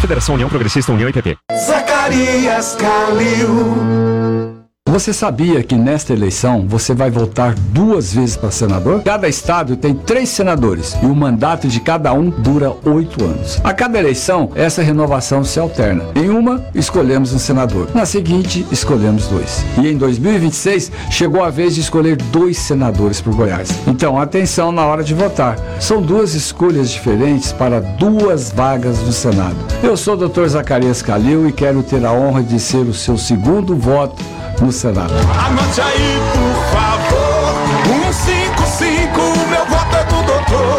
Federação União Progressista União IPP. Zacarias Calil. Você sabia que nesta eleição você vai votar 2 vezes para senador? Cada estado tem 3 senadores e o mandato de cada um dura 8 anos. A cada eleição, essa renovação se alterna. Em uma, escolhemos um senador. Na seguinte, escolhemos 2. E em 2026, chegou a vez de escolher 2 senadores por Goiás. Então, atenção na hora de votar. São 2 escolhas diferentes para 2 vagas no Senado. Eu sou o Dr. Zacarias Calil e quero ter a honra de ser o seu segundo voto no Senado. Anote aí, por favor, 155, meu voto é do doutor.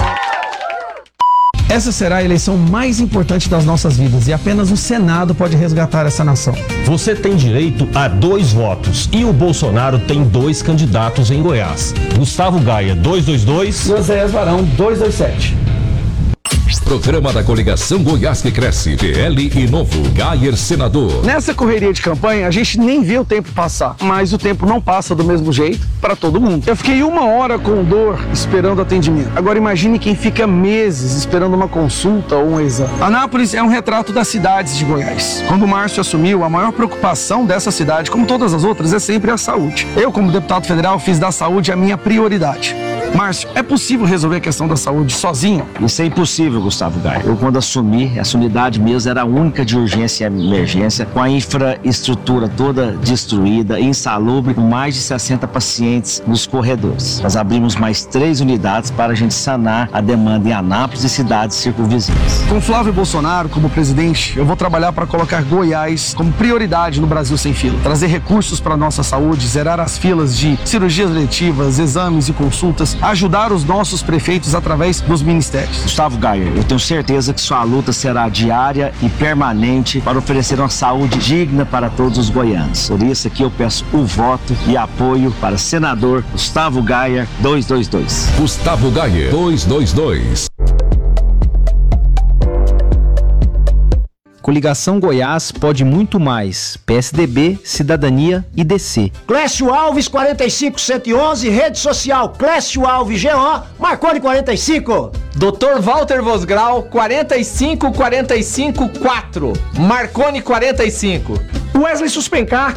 Essa será a eleição mais importante das nossas vidas e apenas o Senado pode resgatar essa nação. Você tem direito a 2 votos e o Bolsonaro tem 2 candidatos em Goiás. Gustavo Gaia, 222. E Oséias Varão, 227. Programa da Coligação Goiás que Cresce, PL e Novo, Gayer Senador. Nessa correria de campanha, a gente nem vê o tempo passar, mas o tempo não passa do mesmo jeito para todo mundo. Eu fiquei 1 hora com dor esperando atendimento. Agora imagine quem fica meses esperando uma consulta ou um exame. Anápolis é um retrato das cidades de Goiás. Quando o Márcio assumiu, a maior preocupação dessa cidade, como todas as outras, é sempre a saúde. Eu, como deputado federal, fiz da saúde a minha prioridade. Márcio, é possível resolver a questão da saúde sozinho? Isso é impossível, Gustavo Gaia. Eu, quando assumi, essa unidade mesmo era a única de urgência e emergência, com a infraestrutura toda destruída, insalubre, com mais de 60 pacientes nos corredores. Nós abrimos mais 3 unidades para a gente sanar a demanda em Anápolis e cidades circunvizinhas. Com Flávio Bolsonaro como presidente, eu vou trabalhar para colocar Goiás como prioridade no Brasil Sem Fila. Trazer recursos para a nossa saúde, zerar as filas de cirurgias eletivas, exames e consultas, ajudar os nossos prefeitos através dos ministérios. Gustavo Gaia, eu tenho certeza que sua luta será diária e permanente para oferecer uma saúde digna para todos os goianos. Por isso aqui eu peço o voto e apoio para senador Gustavo Gaia, 222. Gustavo Gaia, 222. Coligação Goiás pode muito mais. PSDB, Cidadania e DC. Clécio Alves 45111, rede social Clécio Alves GO, Marconi 45. Dr. Walter Vosgrau 45454, Marconi 45. Wesley Suspencar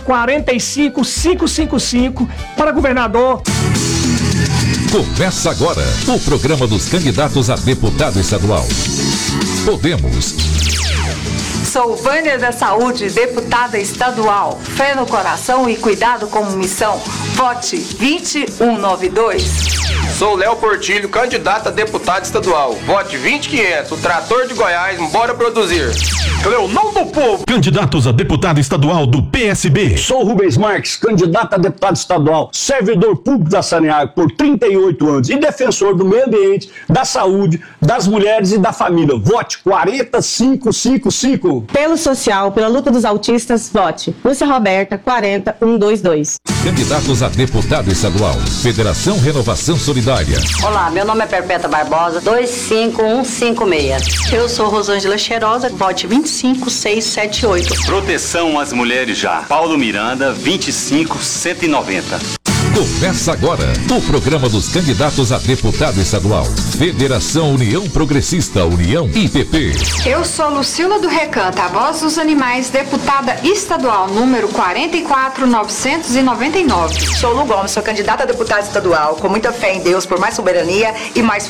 45555 para governador. Começa agora o programa dos candidatos a deputado estadual. Podemos. Sou Vânia da Saúde, deputada estadual. Fé no coração e cuidado como missão. Vote 2192. Sou Léo Portilho, candidato a deputado estadual. Vote 20500, o trator de Goiás, bora produzir. Leonão do Povo. Candidatos a deputado estadual do PSB. Sou Rubens Marques, candidato a deputado estadual, servidor público da Saneago por 38 anos e defensor do meio ambiente, da saúde, das mulheres e da família. Vote 40555. Pelo social, pela luta dos autistas, vote Lúcia Roberta 40122. Candidatos a deputado estadual. Federação Renovação Solidária. Olá, meu nome é Perpétua Barbosa, 25156. Eu sou Rosângela Cheirosa, vote 25678. Proteção às mulheres já. Paulo Miranda, 25190. Começa agora o programa dos candidatos a deputado estadual. Federação União Progressista, União IPP. Eu sou Lucila do Recanto, a voz dos animais, deputada estadual, número 44999. Sou Lu Gomes, sou candidata a deputada estadual, com muita fé em Deus, por mais soberania e mais